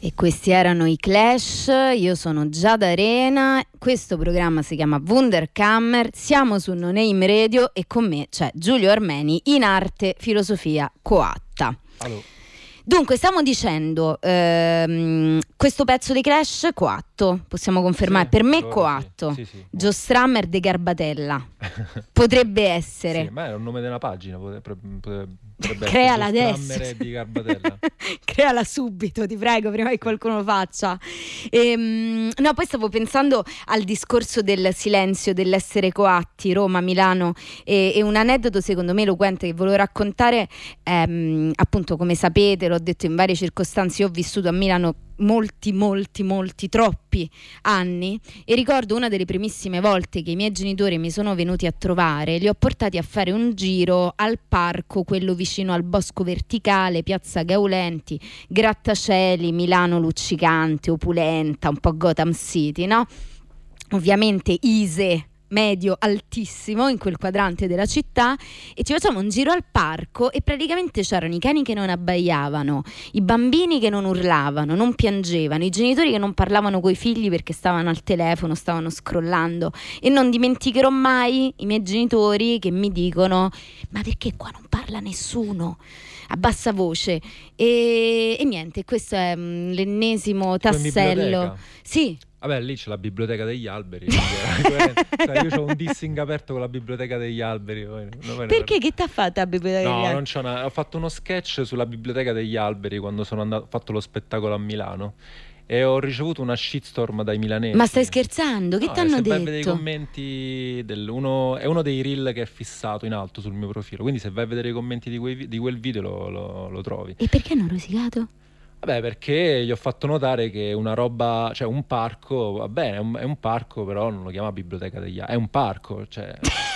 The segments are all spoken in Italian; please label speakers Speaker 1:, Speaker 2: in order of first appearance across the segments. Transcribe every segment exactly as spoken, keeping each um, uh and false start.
Speaker 1: E questi erano i Clash, io sono Giada Arena, questo programma si chiama Wunderkammer, siamo su No Name Radio e con me c'è Giulio Armeni in arte filosofia coatta.
Speaker 2: Allora.
Speaker 1: Dunque, stiamo dicendo, ehm, questo pezzo di Clash, coatto, possiamo confermare,
Speaker 2: Sì,
Speaker 1: per me
Speaker 2: allora
Speaker 1: coatto,
Speaker 2: sì, sì, sì.
Speaker 1: Joe Strummer de Garbatella, potrebbe essere.
Speaker 2: Sì, ma è un nome della pagina, potrebbe, potrebbe
Speaker 1: Creala
Speaker 2: essere
Speaker 1: adesso.
Speaker 2: Joe Strummer di Garbatella.
Speaker 1: Creala subito, ti prego, prima che qualcuno lo faccia. Ehm, no, poi stavo pensando al discorso del silenzio, dell'essere coatti, Roma, Milano, e, e un aneddoto secondo me eloquente che volevo raccontare, ehm, appunto, come sapete, l'ho detto in varie circostanze, io ho vissuto a Milano molti molti molti troppi anni e ricordo una delle primissime volte che i miei genitori mi sono venuti a trovare, li ho portati a fare un giro al parco, quello vicino al Bosco Verticale, Piazza Gaulenti, grattacieli, Milano luccicante, opulenta, un po' Gotham City, no? Ovviamente Ise medio altissimo in quel quadrante della città, e ci facciamo un giro al parco e praticamente c'erano i cani che non abbaiavano, i bambini che non urlavano, non piangevano, i genitori che non parlavano coi figli perché stavano al telefono, stavano scrollando, e non dimenticherò mai i miei genitori che mi dicono: ma perché qua non parla nessuno? A bassa voce. E, e niente, questo è mm, l'ennesimo tassello. Sì.
Speaker 2: Vabbè, lì c'è la biblioteca degli alberi. Cioè, io ho un dissing aperto con la biblioteca degli alberi. Non
Speaker 1: Perché? Che t'ha fatto la biblioteca
Speaker 2: no,
Speaker 1: degli alberi?
Speaker 2: Non c'ho una... Ho fatto uno sketch sulla biblioteca degli alberi quando sono andato, ho fatto lo spettacolo a Milano e ho ricevuto una shitstorm dai milanesi.
Speaker 1: Ma stai scherzando? Che
Speaker 2: no,
Speaker 1: t'hanno
Speaker 2: se
Speaker 1: detto?
Speaker 2: vai a vedere i commenti del, uno, è uno dei reel che è fissato in alto sul mio profilo, quindi se vai a vedere i commenti di, quei, di quel video lo, lo, lo trovi.
Speaker 1: E perché hanno rosicato?
Speaker 2: Vabbè, perché gli ho fatto notare che una roba, cioè un parco, va bene, è un, è un parco, però non lo chiama biblioteca degli alberi, è un parco, cioè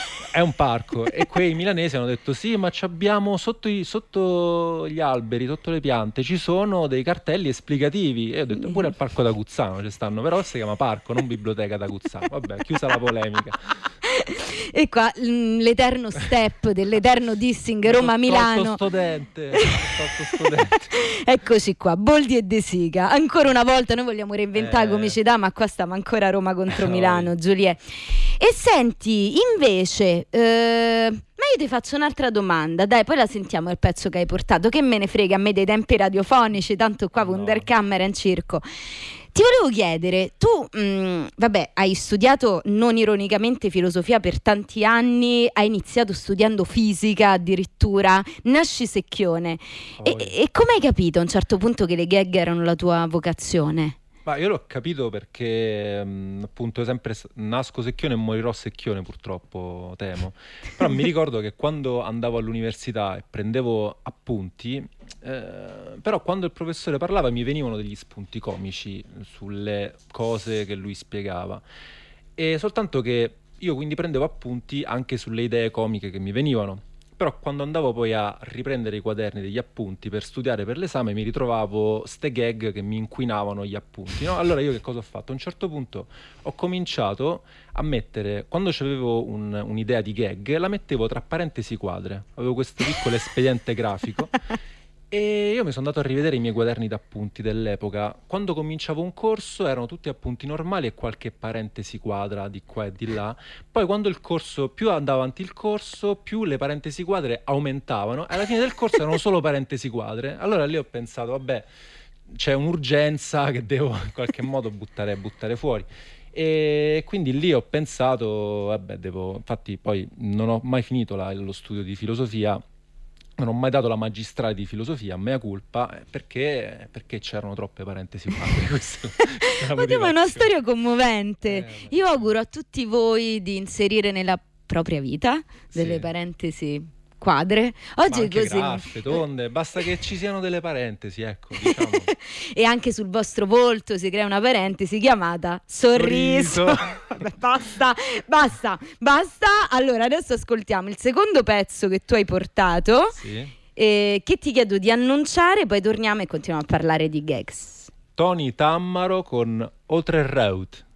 Speaker 2: è un parco. E quei milanesi hanno detto: sì, ma ci abbiamo sotto, i, sotto gli alberi, sotto le piante, ci sono dei cartelli esplicativi. E ho detto: pure al parco da Cuzzano ci stanno, però si chiama parco, non biblioteca da Cuzzano. Vabbè, chiusa la polemica.
Speaker 1: E qua l'eterno step dell'eterno dissing Roma-Milano.
Speaker 2: Studente, studente.
Speaker 1: Eccoci qua, Boldi e De Sica. Ancora una volta noi vogliamo reinventare
Speaker 2: eh.
Speaker 1: comicità, ma qua stiamo ancora Roma contro Milano, Giuliè. E senti, invece, eh, ma io ti faccio un'altra domanda, dai, poi la sentiamo il pezzo che hai portato, che me ne frega a me dei tempi radiofonici, tanto qua
Speaker 2: no.
Speaker 1: Wunderkammer è in circo. Ti volevo chiedere, tu, mh, vabbè, hai studiato non ironicamente filosofia per tanti anni, hai iniziato studiando fisica addirittura, nasci secchione.
Speaker 2: Oh,
Speaker 1: e, e come hai capito a un certo punto che le gag erano la tua vocazione?
Speaker 2: Ma io l'ho capito perché mh, appunto sempre nasco secchione e morirò secchione, purtroppo, temo. Però mi ricordo che quando andavo all'università e prendevo appunti, eh, però quando il professore parlava mi venivano degli spunti comici sulle cose che lui spiegava, e soltanto che io quindi prendevo appunti anche sulle idee comiche che mi venivano. Però quando andavo poi a riprendere i quaderni degli appunti per studiare per l'esame mi ritrovavo ste gag che mi inquinavano gli appunti, no? Allora io che cosa ho fatto? A un certo punto ho cominciato a mettere, quando avevo un, un'idea di gag, la mettevo tra parentesi quadre. Avevo questo piccolo espediente grafico e io mi sono andato a rivedere i miei quaderni d'appunti dell'epoca. Quando cominciavo un corso erano tutti appunti normali e qualche parentesi quadra di qua e di là. Poi quando il corso, più andava avanti il corso, più le parentesi quadre aumentavano e alla fine del corso erano solo parentesi quadre. Allora lì ho pensato: vabbè, c'è un'urgenza che devo in qualche modo buttare, buttare fuori. E quindi lì ho pensato: vabbè, devo... Infatti poi non ho mai finito la, lo studio di filosofia. Non ho mai dato la magistrale di filosofia, mea culpa, perché, perché c'erano troppe parentesi quadre.
Speaker 1: Ma è una storia commovente.
Speaker 2: Eh,
Speaker 1: Io auguro a tutti voi di inserire nella propria vita delle
Speaker 2: sì.
Speaker 1: parentesi quadre. Oggi
Speaker 2: Ma
Speaker 1: è
Speaker 2: anche
Speaker 1: così.
Speaker 2: graffe, tonde, basta che ci siano delle parentesi, ecco, diciamo.
Speaker 1: E anche sul vostro volto si crea una parentesi chiamata sorriso.
Speaker 2: Sorriso.
Speaker 1: Vabbè, basta, basta, basta. Allora adesso ascoltiamo il secondo pezzo che tu hai portato,
Speaker 2: Sì.
Speaker 1: eh, che ti chiedo di annunciare, poi torniamo e continuiamo a parlare di gags.
Speaker 2: Tony Tammaro con Oltre il Road.